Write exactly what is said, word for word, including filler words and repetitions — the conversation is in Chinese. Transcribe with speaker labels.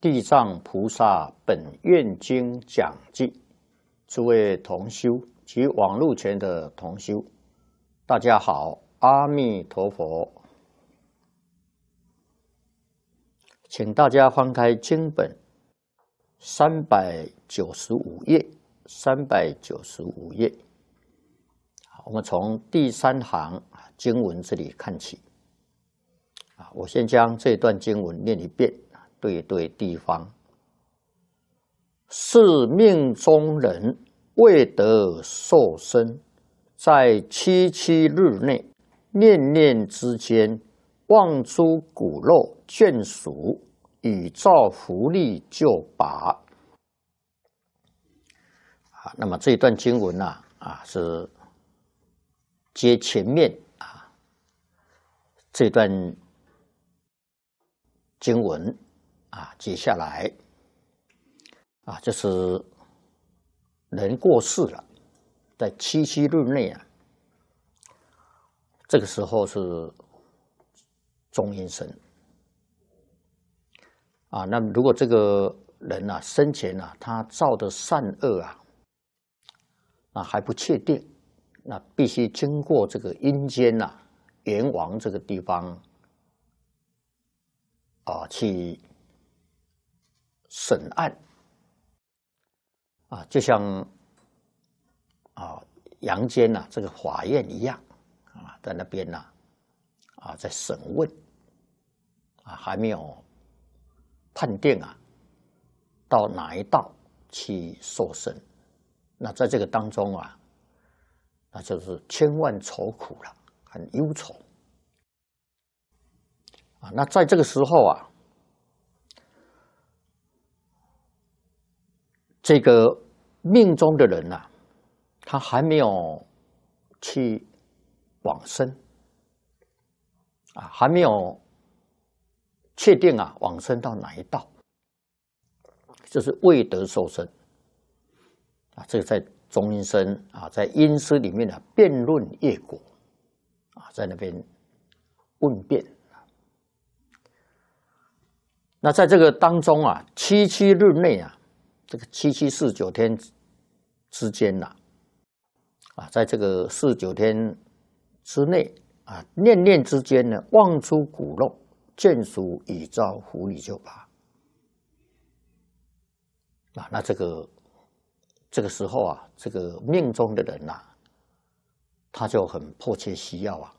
Speaker 1: 地藏菩萨本愿经讲记，诸位同修及网络前的同修，大家好，阿弥陀佛。请大家翻开经本三百九十五页，三百九十五页。我们从第三行经文这里看起。啊，我先将这段经文念一遍，对对地方。是命中人未得受身，在七七日内，念念之间，望诸骨肉眷属，以造福利就拔。啊，那么这一段经文啊，啊是接前面啊这段经文啊，接下来啊，就是人过世了，在七七日内啊，这个时候是中阴身啊。那么如果这个人啊生前啊，他造的善恶啊，啊还不确定，那必须经过这个阴间呐、阎王这个地方啊去审案啊，就像啊阳间呐、啊、这个法院一样啊，在那边呐 啊, 啊在审问啊，还没有判定啊到哪一道去受审。那在这个当中啊，那就是千万愁苦了，很忧愁啊。那在这个时候啊，这个命中的人啊，他还没有去往生啊，还没有确定啊往生到哪一道，就是未得受生啊。这个在中阴身啊，在阴司里面啊辩论业果啊，在那边问辩。那在这个当中啊，七七日内啊，这个七七四九天之间呐、啊，啊，在这个四九天之内啊，念念之间呢，望诸骨肉眷属，以造福利就拔啊。那这个这个时候啊，这个命中的人呐、啊，他就很迫切需要啊，